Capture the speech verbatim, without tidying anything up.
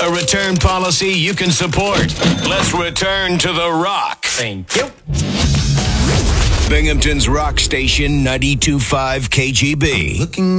A return policy you can support. Let's return to the rock. Thank you. Binghamton's Rock Station ninety-two point five K G B. Looking